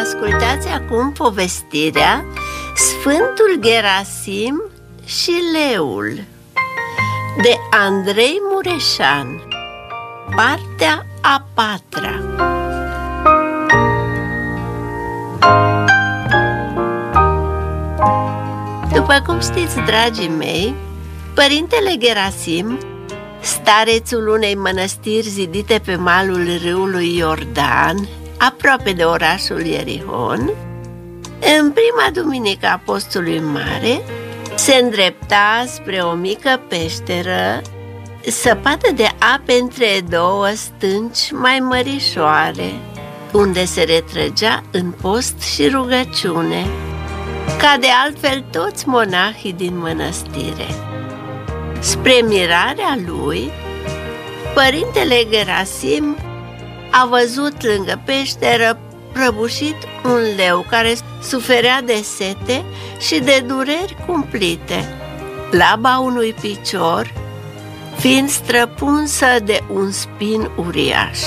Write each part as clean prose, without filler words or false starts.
ascultați acum povestirea Sfântul Gerasim și Leul de Andrei Mureșan, partea a patra. După cum știți, dragii mei, părintele Gerasim, starețul unei mănăstiri zidite pe malul râului Iordan, aproape de orașul Ierihon, în prima duminică a postului mare, se îndrepta spre o mică peșteră săpată de ape între două stânci mai mărișoare, unde se retrăgea în post și rugăciune, ca de altfel toți monahii din mănăstire. Spre mirarea lui, părintele Gerasim a văzut lângă peșteră prăbușit un leu care suferea de sete și de dureri cumplite, laba unui picior fiind străpunsă de un spin uriaș.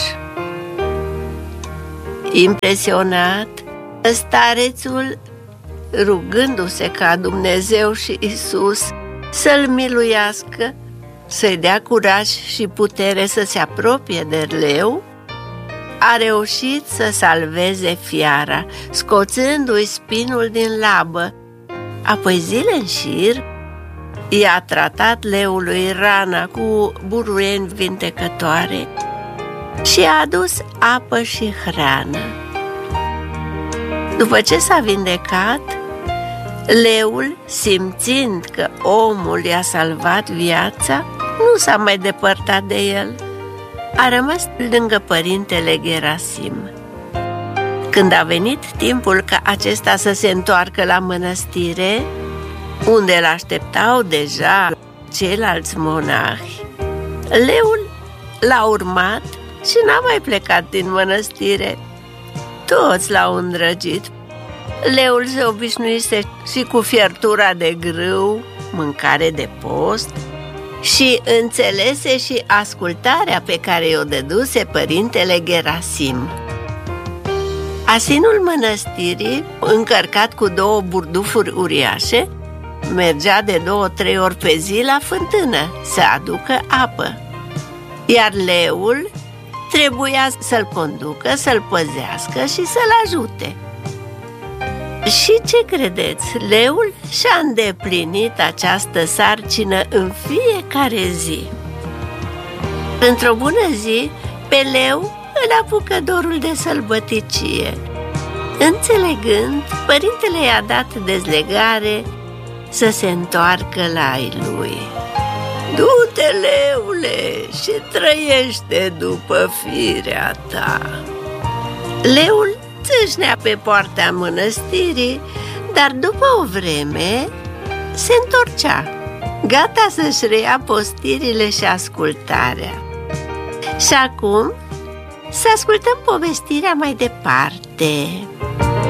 Impresionat, starețul, rugându-se ca Dumnezeu și Iisus să-l miluiască, să-i dea curaj și putere să se apropie de leu, a reușit să salveze fiara, scoțându-i spinul din labă. Apoi, zile în șir, i-a tratat leului rana cu buruieni vindecătoare și a adus apă și hrană. După ce s-a vindecat, leul, simțind că omul i-a salvat viața, nu s-a mai depărtat de el. A rămas lângă părintele Gerasim. Când a venit timpul ca acesta să se întoarcă la mănăstire, unde îl așteptau deja ceilalți monahi, leul l-a urmat și n-a mai plecat din mănăstire. Toți l-au îndrăgit. Leul se obișnuise și cu fiertura de grâu, mâncare de post, și înțelese și ascultarea pe care i-o dăduse părintele Gerasim. Asinul mănăstirii, încărcat cu 2 burdufuri uriașe, mergea de 2-3 ori pe zi la fântână să aducă apă, iar leul trebuia să-l conducă, să-l păzească și să-l ajute. Și ce credeți? Leul și-a îndeplinit această sarcină în fiecare zi. Într-o bună zi, pe leu îl apucă dorul de sălbăticie. Înțelegând, părintele i-a dat dezlegare să se întoarcă la ai lui. Du-te, leule, și trăiește după firea ta. Leul țâșnea pe poarta mănăstirii, dar după o vreme se întorcea, gata să-și reia postirile și ascultarea. Și acum să ascultăm povestirea mai departe.